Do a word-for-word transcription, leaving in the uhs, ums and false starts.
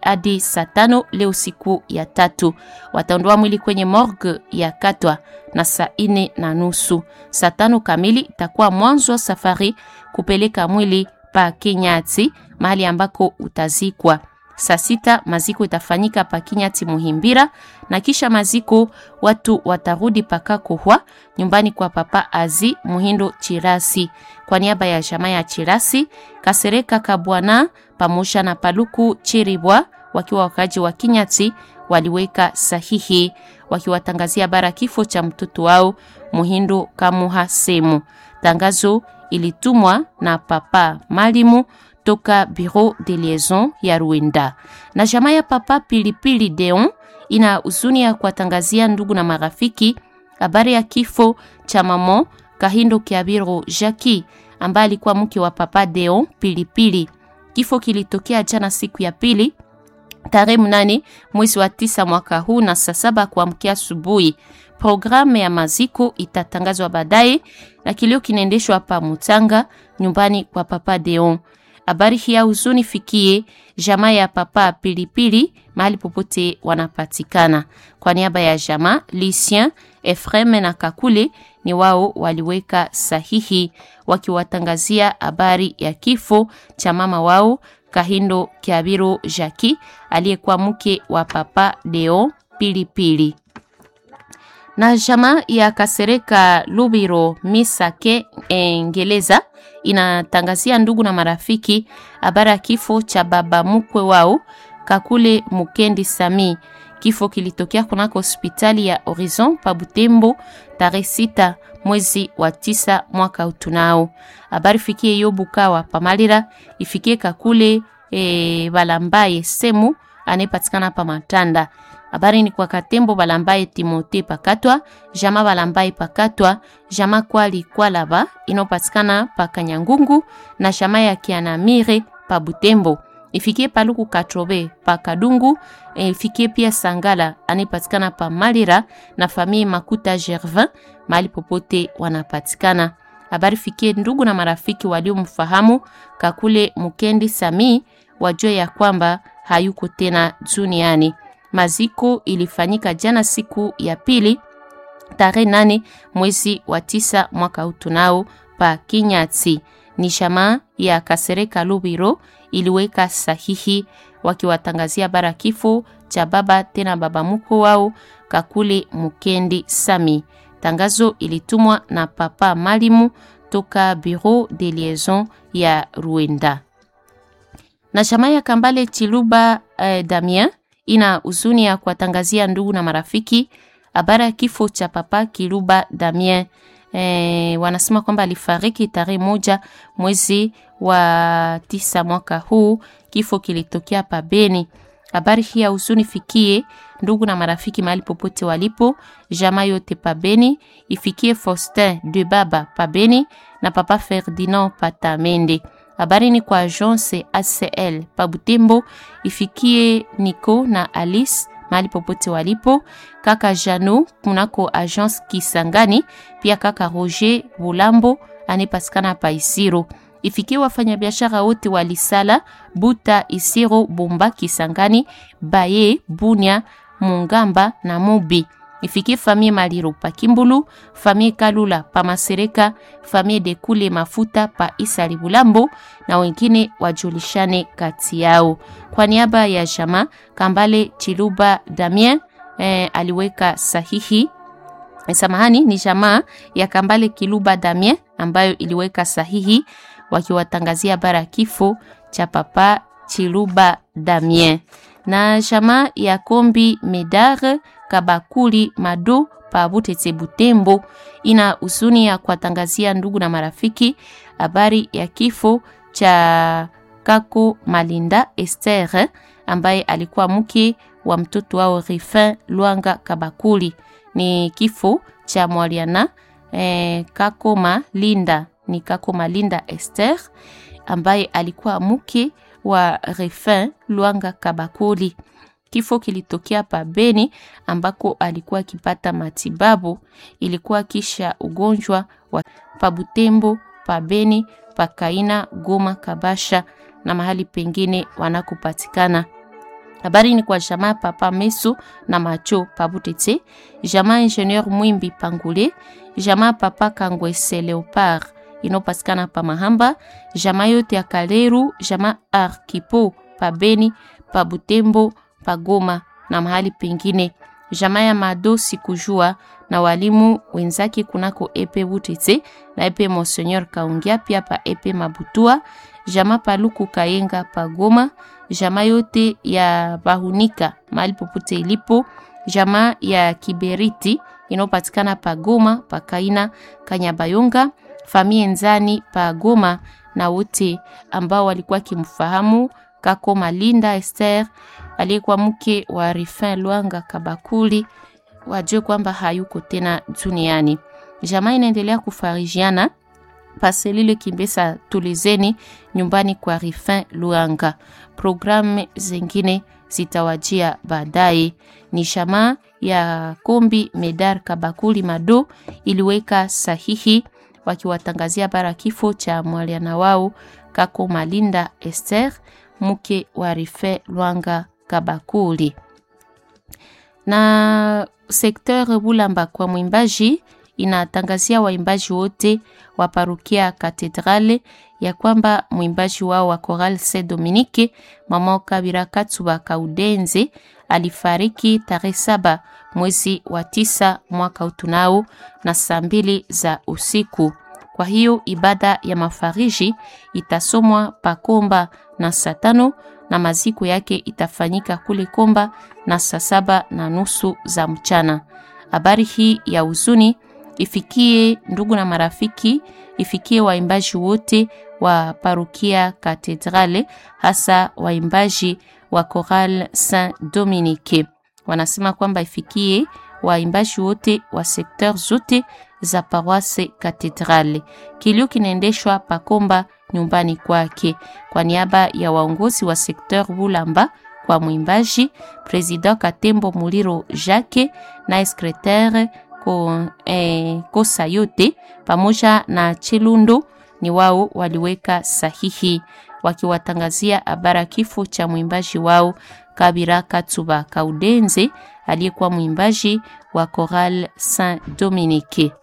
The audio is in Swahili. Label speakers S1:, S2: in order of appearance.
S1: hadi saa tano leo siku ya tatu. Wataondoa mwili kwenye morgue ya Katwa na saa ine na nusu. Saa tano kamili itakuwa mwanzo wa safari kupeleka mwili pa Kinyati, mahali ambako utazikwa. Saa sita maziko itafanyika pa Kinyati Muhimbira, na kisha maziko watu watarudi paka Kohwa nyumbani kwa Papa Azi Muhindo Chirasi. Kwa niaba ya jamaa ya Chirasi, Kasereka Kabwana pamoja na Paluku Chiribwa wakiwa wakaji wa Kinyati waliweka sahihi wakiwatangazia bara kifo cha mtoto wao Muhindo Kamuha Semu. Tangazo ilitumwa na Papa Malimu toka Bureau de Liaison ya Rwanda. Na jamaa ya Papa Pilipili Deon ina huzuni ya kuwatangazia ndugu na marafiki habari ya kifo cha mamo Kahindo Kiabiro Jackie ambaye alikuwa mke wa Papa Deon Pilipili. Kifo kilitokea jana siku ya pili tarehe mnane mwezi wa tisa mwaka huu na saa saba kuamkia asubuhi. Programu ya maziko itatangazwa baadaye na kilio kinaendeshwa hapa Mutanga nyumbani kwa Papa Deon. Habari hii ya huzuni fikie jamaa ya Papa Pilipili mahali popote wanapatikana. Kwa niaba ya jamaa, Lucien, Efreme na Kakule ni wao waliweka sahihi wakiwatangazia habari ya kifo cha mama wao Kahindo Kiabiro Jackie aliyekuwa mke wa Papa Deon Pilipili. Na jamaa ya Kasereka Lubiro Misake Engeleza inatangazia ndugu na marafiki habari ya kifo cha baba mkwe wao Kakule Mukendi Sami. Kifo kilitokea kunako hospitali ya Horizon pa Butembo tarehe sita mwezi wa tisa mwaka utunao. Habari fikie Yobukawa Pamalira, ifikie Kakule e, Balambaye Semu anayepatikana pa Matanda. Habari ni kwa Katembo Balambaye Timote Pakatwa, Jama Balambaye Pakatwa, Jama Kwali Kwalaba inopatikana pa Kanyangungu na Jama ya Kianamire pa Butembo. Ifikie Paluku Katrobe pa Kadungu, e, ifikie pia Sangala anayepatikana pa Malira na famille Makuta Gervin mahali popote wanapatikana. Habari fikie ndugu na marafiki waliomfahamu Kakule Mukendi Sami wajue ya kwamba hayuko tena duniani. Maziko ilifanyika jana siku ya pili tarehe nane mwezi wa tisa mwaka utunao pa Kinyati. Ni jamaa ya Kasereka Lubiro iliweka sahihi wakiwatangazia bara kifo cha baba tena baba mkwe wao Kakule Mukendi Sami. Tangazo ilitumwa na Papa Malimu toka Bureau de Liaison ya Rwanda. Na jamaa ya Kambale Chiluba eh, Damien ina huzuni ya kuwatangazia ndugu na marafiki habari ya kifo cha Papa Kiluba Damien. E, wanasema kwamba alifariki tarehe moja mwezi wa tisa mwaka huu. Kifo kilitokea pa Beni. Habari hii ya huzuni fikie ndugu na marafiki mahali popote walipo, jamaa yote pa Beni, ifikie Faustin de Baba pa Beni na Papa Ferdinand Patamende. Habari ni kwa agence A C L pa Butembo, ifikie Nico na Alice mahali popote walipo, kaka Jano kunako agence Kisangani, pia kaka Roger Bulambo anayepatikana pa Isiro. Ifikie wafanyabiashara wote walisala Buta, Isiro, Bomba, Kisangani, Baye, Bunya, Mungamba na Mubi. Ifikie famille Maliro pa Kimbulu, famille Kalula pa Masereka, famille de Kule Mafuta pa Isari Bulambo na wengine wajulishane kati yao. Kwa niaba ya jamaa Kambale Chiluba Damien eh, aliweka sahihi. Samahani, ni jamaa ya Kambale Kiluba Damien ambayo iliweka sahihi wakiwatangazia bara kifo cha Papa Chiluba Damien. Na jamaa ya Kombi Medar Kabakuli Mado pa Butete Butembo ina huzuni ya kuwatangazia ndugu na marafiki habari ya kifo cha Kako Malinda Esther ambaye alikuwa mke wa mtoto wao Rifin Luanga Kabakuli. Ni kifo cha Mwaliana eh, Kako Malinda ni Kako Malinda Esther ambaye alikuwa mke wa Rifin Luanga Kabakuli. Kifo kilitokea pa Beni ambako alikuwa akipata matibabu. Ilikuwa kisha ugonjwa wa pa Butembo, pa Beni, pa Kaina, Goma, Kabasha na mahali pengine wanakupatikana. Habari ni kwa jamaa Papa Meso na Macho Pabutete, jamaa Ingenieur Mwimbi Pangule, jamaa Papa Kangwese Leopard inopatikana pa Mahamba, jamaa yote ya Kaleru, jamaa Arkipo pa Beni, pa Butembo, pa Goma na mahali pengine. Jamaa ya Mado Sikujua na walimu wenzake kunako Epe Butete na Epe Monseigneur Kaungia pia pa Epe Mabutua, jamaa Paluku Kayenga pa Goma, jamaa yote ya Bahunika mahali popote ilipo, jamaa ya Kiberiti inopatikana pa Goma, pa Kaina, Kanyabayonga, familia Nzani pa Goma na wote ambao walikuwa kimfahamu Kako Malinda Esther aliyekuwa mke wa Rifin Luanga Kabakuli wajue kwamba hayuko tena duniani. Jamaa inaendelea kufarijiana paselile Kimbesa Tulizeni nyumbani kwa Rifin Luanga. Programu zingine zitawajia baadaye. Ni jamaa ya Kombi Medar Kabakuli Mado iliweka sahihi wakiwatangazia bara kifo cha mwaliana wao Kako Malinda Esther mke wa Rifin Luanga Kabakuli. Na sekteur Bulamba kwa mwimbaji inatangazia waimbaji wote wa parokia Katedrale ya kwamba mwimbaji wao wa Choral Saint Dominique Mama Kabira Katsuba Kaudenze alifariki tarehe saba mwezi wa tisa mwaka utunao na saa mbili za usiku. Kwa hiyo ibada ya mafariji itasomwa Pakomba na saa tano na maziko yake itafanyika kule Komba na saa saba na nusu za mchana. Habari hii ya huzuni ifikie ndugu na marafiki, ifikie waimbaji wote wa parokia Katedrale, hasa waimbaji wa Choral Saint Dominique. Wanasema kwamba ifikie waimbaji wote wa sekteur zote za paroisse Katedrale. Kilio kinaendeshwa Pakomba nyumbani kwake. Kwa niaba ya waongozi wa sekteur Bulamba kwa mwimbaji President Katembo Muliro Jacques na secrétaire ko eh, Kosayote pamoja na Chilundo ni wao waliweka sahihi wakiwatangazia habari kifo cha mwimbaji wao Kabira Katsuba Kaudenze aliyekuwa mwimbaji wa Choral Saint Dominique.